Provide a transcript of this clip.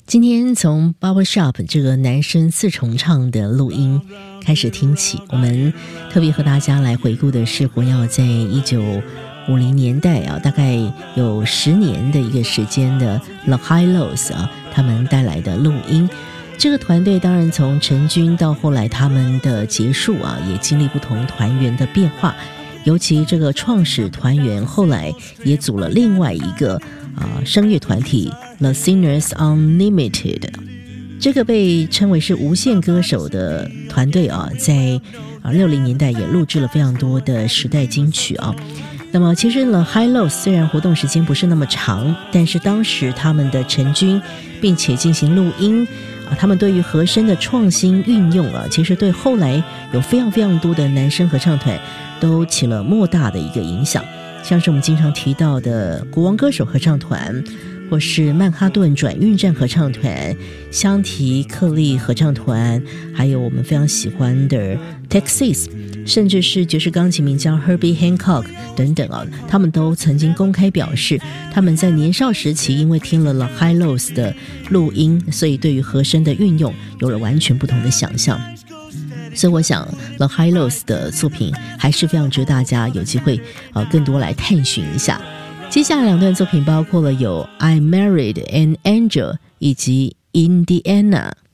今天从 Barbershop 这个男生四重唱的录音开始听起，我们特别和大家来回顾的是活跃在1950年代大概有10年的一个时间的 The Hi-Lo's 他们带来的录音。这个团队当然从成军到后来他们的结束也经历不同团员的变化，尤其这个创始团员后来也组了另外一个声乐团体 The Singers Unlimited， 这个被称为是无限歌手的团队在60年代也录制了非常多的时代金曲那么其实 The Hi-Lo's 虽然活动时间不是那么长，但是当时他们的成军并且进行录音他们对于和声的创新运用其实对后来有非常非常多的男声合唱团都起了莫大的一个影响，像是我们经常提到的国王歌手合唱团，或是曼哈顿转运站合唱团、香缇克利合唱团，还有我们非常喜欢的 Texas， 甚至是爵士钢琴名将 Herbie Hancock 等等他们都曾经公开表示，他们在年少时期因为听了 The Hi-Lo's 的录音，所以对于和声的运用有了完全不同的想象。所以我想 The Hi-Lo's 的作品还是非常值得大家有机会更多来探寻一下。接下来2段作品包括了有 I Married an Angel 以及 Indiana。